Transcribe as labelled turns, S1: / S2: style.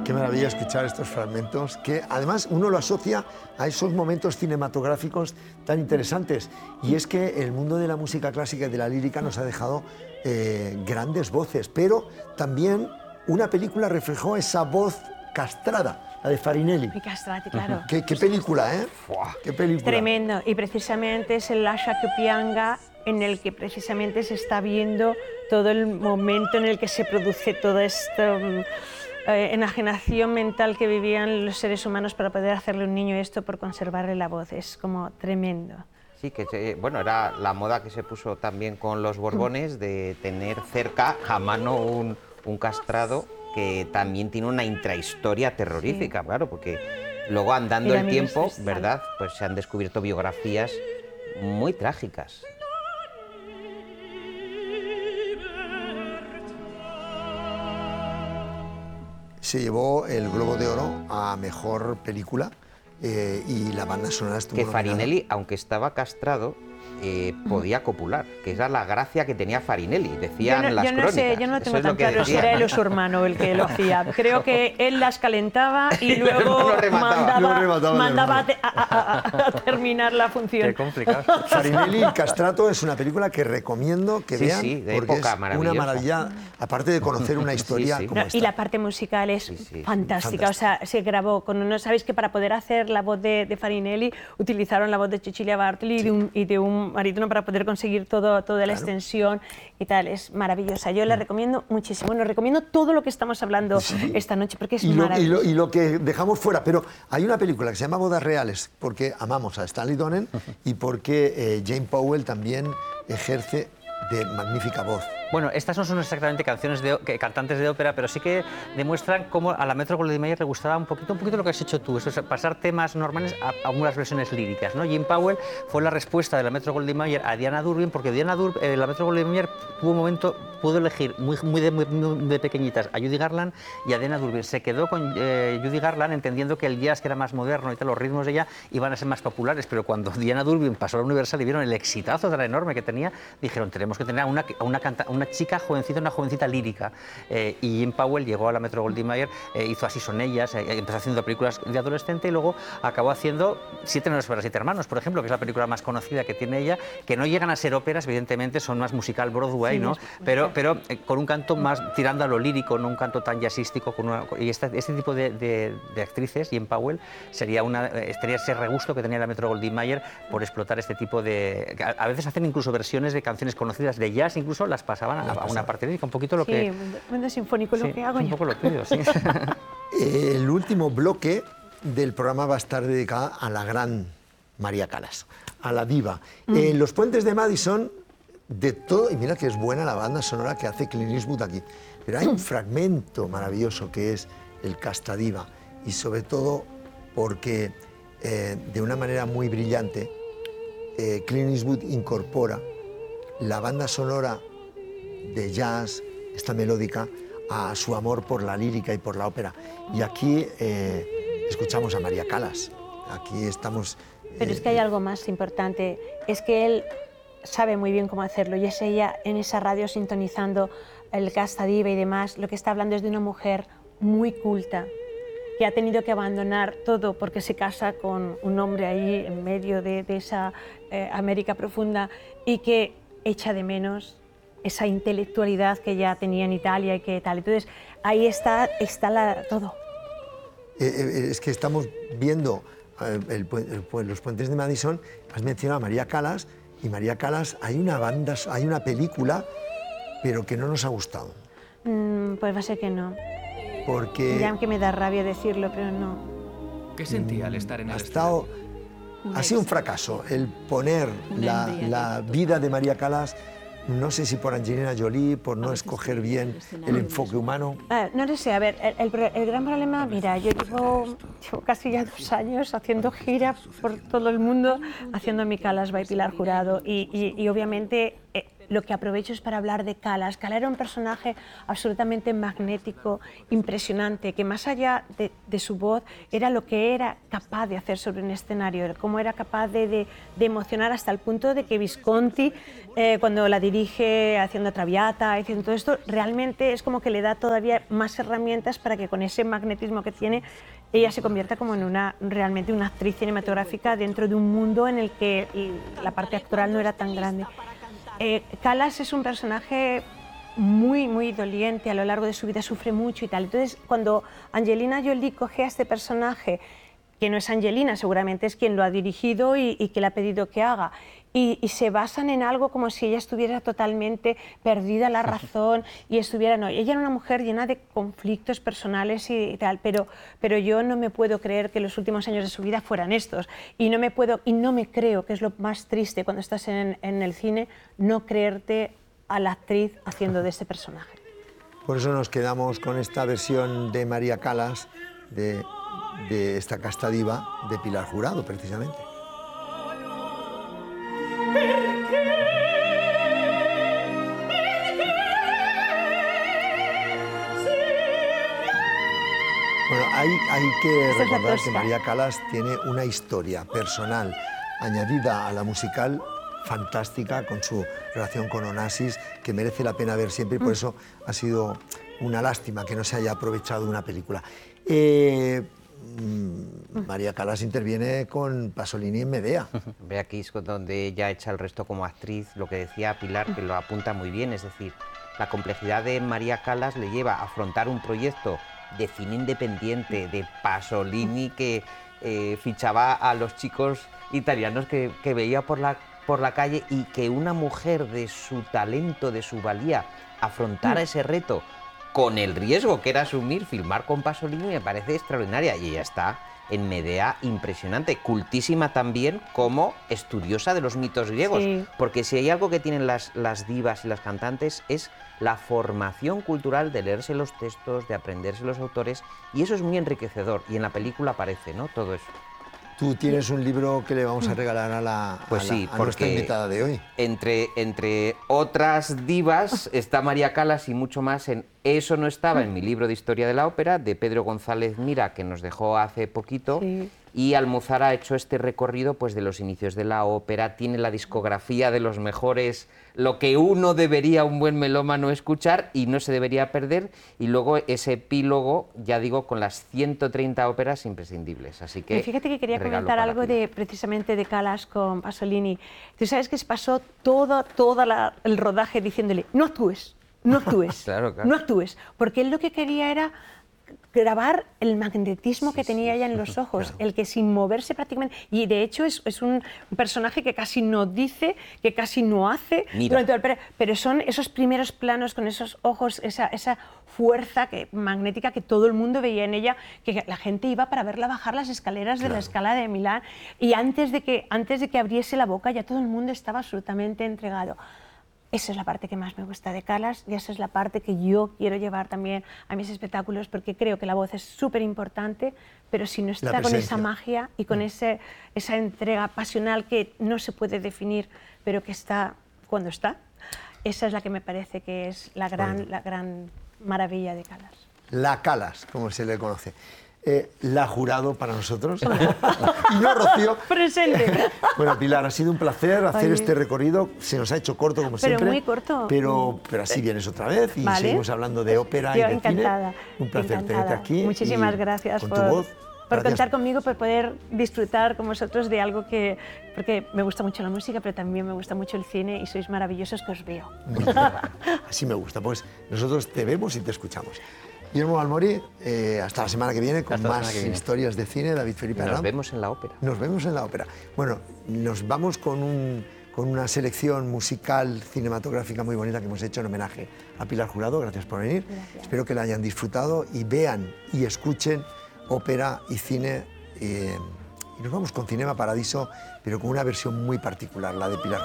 S1: Qué maravilla escuchar estos fragmentos, que además uno lo asocia a esos momentos cinematográficos tan interesantes. Y es que el mundo de la música clásica y de la lírica nos ha dejado grandes voces, pero también una película reflejó esa voz castrada, la de Farinelli.
S2: Y castrati, claro.
S1: Qué película, ¿eh? ¡Qué película!
S2: Tremendo. Y precisamente es el Lascia che pianga, en el que precisamente se está viendo todo el momento en el que se produce toda esta enajenación mental que vivían los seres humanos para poder hacerle a un niño esto por conservarle la voz. Es como tremendo.
S3: Sí, que bueno, era la moda que se puso también con los Borbones de tener cerca a mano un castrado que también tiene una intrahistoria terrorífica, sí. Claro, porque luego andando el tiempo, ¿verdad? Pues se han descubierto biografías muy trágicas.
S1: Se llevó el Globo de Oro a Mejor Película y la banda sonora estuvo
S3: que
S1: nominada.
S3: Farinelli, aunque estaba castrado, podía copular, que era la gracia que tenía Farinelli, decían las crónicas.
S2: Yo no tengo tan claro si era él o su hermano el que lo hacía. Creo que él las calentaba y luego mandaba a terminar la función.
S4: Qué complicado.
S1: Farinelli y Castrato es una película que recomiendo que vean,
S3: de
S1: porque
S3: época,
S1: es una maravilla, aparte de conocer una historia como esta.
S2: Y la parte musical es fantástica. O sea, se grabó con no sabéis que para poder hacer la voz de Farinelli utilizaron la voz de Cecilia Bartoli y de un barítono para poder conseguir toda la extensión y tal. Es maravillosa. Yo la recomiendo muchísimo. Bueno, recomiendo todo lo que estamos hablando esta noche porque es maravilloso.
S1: Y lo que dejamos fuera, pero hay una película que se llama Bodas Reales porque amamos a Stanley Donen y porque Jane Powell también ejerce de magnífica voz.
S4: Bueno, estas no son exactamente cantantes de ópera, pero sí que demuestran cómo a la Metro-Goldwyn-Mayer le gustaba un poquito lo que has hecho tú, eso es pasar temas normales a unas versiones líricas, ¿no? Jane Powell fue la respuesta de la Metro-Goldwyn-Mayer a Diana Durbin, porque Diana Durbin, la Metro-Goldwyn-Mayer tuvo un momento, pudo elegir muy de pequeñitas a Judy Garland y a Diana Durbin. Se quedó con Judy Garland entendiendo que el jazz, que era más moderno y tal, los ritmos de ella iban a ser más populares, pero cuando Diana Durbin pasó a la Universal y vieron el exitazo tan enorme que tenía, dijeron, tenemos que tener a una chica jovencita, una jovencita lírica. Y Jane Powell llegó a la Metro-Goldwyn-Mayer, hizo Así son ellas, empezó haciendo películas de adolescente y luego acabó haciendo Siete noches para siete hermanos, por ejemplo, que es la película más conocida que tiene ella, que no llegan a ser óperas, evidentemente son más musical Broadway, ¿no? Pero con un canto más tirando a lo lírico, no un canto tan jazzístico. Y este tipo de actrices, Jane Powell, sería ese regusto que tenía la Metro-Goldwyn-Mayer por explotar este tipo de... A veces hacen incluso versiones de canciones conocidas de jazz, incluso las pasaban a una parte lírica, un poquito lo que...
S2: Sí, mundo sinfónico, lo que hago yo.
S4: Un poco lo tuyo, sí.
S1: El último bloque del programa va a estar dedicado a la gran María Callas, a la diva. En Los Puentes de Madison, de todo, y mira que es buena la banda sonora que hace Clint Eastwood aquí, pero hay un fragmento maravilloso que es el Castadiva, y sobre todo porque de una manera muy brillante Clint Eastwood incorpora la banda sonora de jazz, esta melódica, a su amor por la lírica y por la ópera. Y aquí escuchamos a María Callas. Aquí estamos...
S2: Pero es que hay algo más importante, es que él sabe muy bien cómo hacerlo y es ella en esa radio sintonizando el Castadiva y demás, lo que está hablando es de una mujer muy culta, que ha tenido que abandonar todo porque se casa con un hombre ahí en medio de esa América profunda y que echa de menos esa intelectualidad que ya tenía en Italia y que tal. Entonces, ahí está todo.
S1: Es que estamos viendo Los Puentes de Madison, has mencionado a María Callas, y María Callas, hay una película, pero que no nos ha gustado.
S2: Pues va a ser que no.
S1: Porque...
S2: Ya que me da rabia decirlo, pero no.
S5: ¿Qué sentía al estar en el
S1: escenario? Ha sido un fracaso el poner la vida de María Callas, no sé si por Angelina Jolie, por no escoger bien el enfoque humano.
S2: No lo sé, a ver, el gran problema, mira, yo llevo casi ya 2 años haciendo gira por todo el mundo, haciendo mi Callas by Pilar Jurado y obviamente lo que aprovecho es para hablar de Calas. Calas era un personaje absolutamente magnético, impresionante, que más allá de su voz era lo que era capaz de hacer sobre un escenario, cómo era capaz de emocionar hasta el punto de que Visconti, cuando la dirige haciendo Traviata, haciendo todo esto, realmente es como que le da todavía más herramientas para que con ese magnetismo que tiene ella se convierta como en realmente una actriz cinematográfica dentro de un mundo en el que la parte actoral no era tan grande. Calas es un personaje muy doliente, a lo largo de su vida sufre mucho y tal. Entonces, cuando Angelina Jolie coge a este personaje, que no es Angelina, seguramente es quien lo ha dirigido y que le ha pedido que haga, y se basan en algo como si ella estuviera totalmente perdida la razón y estuviera... No, ella era una mujer llena de conflictos personales y tal, pero yo no me puedo creer que los últimos años de su vida fueran estos, y no me creo, que es lo más triste cuando estás en el cine, no creerte a la actriz haciendo de este personaje.
S1: Por eso nos quedamos con esta versión de María Calas, de esta casta diva de Pilar Jurado, precisamente. Bueno, hay que recordar que María Calas tiene una historia personal añadida a la musical fantástica, con su relación con Onassis, que merece la pena ver siempre, y por eso ha sido una lástima que no se haya aprovechado una película. María Calas interviene con Pasolini en Medea.
S3: Ve aquí es donde ella echa el resto como actriz, lo que decía Pilar, que lo apunta muy bien, es decir, la complejidad de María Calas le lleva a afrontar un proyecto de cine independiente, de Pasolini, que fichaba a los chicos italianos que veía por la calle, y que una mujer de su talento, de su valía, afrontara ese reto con el riesgo que era asumir filmar con Pasolini, me parece extraordinaria. Y ella está en Medea impresionante, cultísima también como estudiosa de los mitos griegos, sí. Porque si hay algo que tienen las divas y las cantantes es la formación cultural de leerse los textos, de aprenderse los autores, y eso es muy enriquecedor, y en la película aparece, ¿no?, todo eso.
S1: Tú tienes un libro que le vamos a regalar a nuestra invitada de hoy.
S3: Entre otras divas está María Calas y mucho más en Eso no estaba en mi libro de historia de la ópera, de Pedro González Mira, que nos dejó hace poquito. Sí. Y Almuzara ha hecho este recorrido pues de los inicios de la ópera, tiene la discografía de los mejores, lo que uno debería, un buen melómano, escuchar y no se debería perder, y luego ese epílogo, ya digo, con las 130 óperas imprescindibles. Así que
S2: fíjate que quería comentar algo precisamente de Calas con Pasolini. Tú sabes que se pasó todo el rodaje diciéndole, no actúes, no actúes,
S3: claro.
S2: No actúes, porque él lo que quería era grabar el magnetismo que tenía ella en los ojos, claro. El que sin moverse prácticamente, y de hecho es un personaje que casi no dice, que casi no hace, pero son esos primeros planos con esos ojos, esa fuerza magnética que todo el mundo veía en ella, que la gente iba para verla bajar las escaleras de la Scala de Milán, y antes de que abriese la boca ya todo el mundo estaba absolutamente entregado. Esa es la parte que más me gusta de Calas, y esa es la parte que yo quiero llevar también a mis espectáculos, porque creo que la voz es súper importante, pero si no está con esa magia y con esa entrega pasional que no se puede definir, pero que está cuando está, esa es la que me parece que es la gran maravilla de Calas.
S1: La Calas, como se le conoce. La Jurado para nosotros. Y no, Rocío.
S2: Presente.
S1: Bueno, Pilar, ha sido un placer hacer este recorrido. Se nos ha hecho corto, como siempre.
S2: Pero muy corto.
S1: Pero así vienes otra vez y seguimos hablando de ópera y de
S2: encantada,
S1: cine. Un placer tenerte aquí.
S2: Muchísimas gracias
S1: con tu voz.
S2: Por contar conmigo, por poder disfrutar con vosotros de algo porque me gusta mucho la música, pero también me gusta mucho el cine, y sois maravillosos, que os veo.
S1: Así me gusta. Pues nosotros te vemos y te escuchamos. Guillermo Balmori, hasta la semana que viene con más historias de cine. David Felipe Arram.
S3: Nos vemos en la ópera.
S1: Nos vemos en la ópera. Bueno, nos vamos con una selección musical cinematográfica muy bonita que hemos hecho en homenaje a Pilar Jurado. Gracias por venir.
S2: Gracias.
S1: Espero que la hayan disfrutado y vean y escuchen ópera y cine. Y nos vamos con Cinema Paradiso, pero con una versión muy particular, la de Pilar Jurado.